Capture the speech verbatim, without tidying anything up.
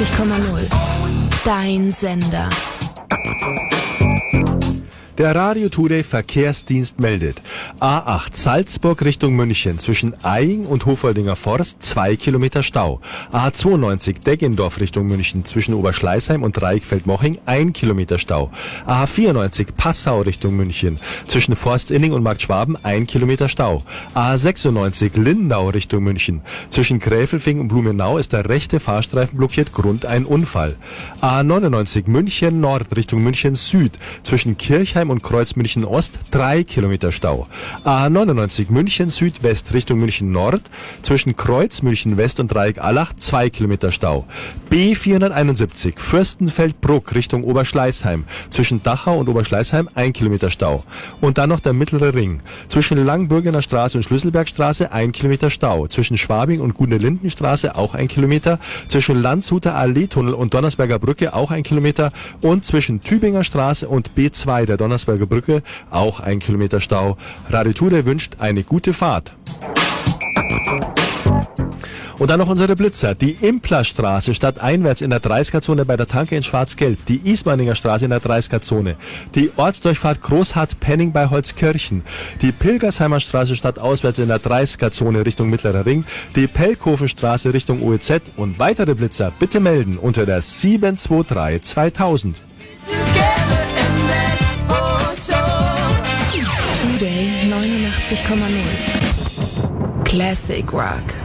neunundachtzig Komma null. Dein Sender. Der Radio Today Verkehrsdienst meldet: A acht Salzburg Richtung München zwischen Eying und Hofoldinger Forst zwei Kilometer Stau. A zweiundneunzig Deggendorf Richtung München zwischen Oberschleißheim und Reichfeld-Moching ein Kilometer Stau. A vierundneunzig Passau Richtung München zwischen Forstinning und Markt Schwaben ein Kilometer Stau. A sechsundneunzig Lindau Richtung München zwischen Gräfelfing und Blumenau ist der rechte Fahrstreifen blockiert, Grund ein Unfall. A neunundneunzig München Nord Richtung München Süd zwischen Kirchheim und Kreuz München Ost drei Kilometer Stau. A neunundneunzig München Südwest Richtung München Nord zwischen Kreuz München West und Dreieck-Allach zwei Kilometer Stau. B vierhunderteinundsiebzig Fürstenfeldbruck Richtung Oberschleißheim zwischen Dachau und Oberschleißheim ein Kilometer Stau. Und dann noch der mittlere Ring zwischen Langbürgener Straße und Schlüsselbergstraße ein Kilometer Stau. Zwischen Schwabing und Gune-Lindenstraße auch ein Kilometer. Zwischen Landshuter Allee-Tunnel und Donnersberger Brücke auch ein Kilometer. Und zwischen Tübinger Straße und B zwei der Donnersberger Brücke auch ein Kilometer Stau. Radio Today wünscht eine gute Fahrt. Und dann noch unsere Blitzer. Die Implerstraße stadteinwärts in der dreißiger-Zone bei der Tanke in Schwarz-Gelb. Die Ismaninger Straße in der dreißiger-Zone. Die Ortsdurchfahrt Großhardt-Penning bei Holzkirchen. Die Pilgersheimer Straße stadtauswärts in der dreißiger-Zone Richtung Mittlerer Ring. Die Pelkhofenstraße Richtung O E Z. Und weitere Blitzer bitte melden unter der sieben zwei drei zweitausend. Today neunundachtzig Komma null. Classic Rock.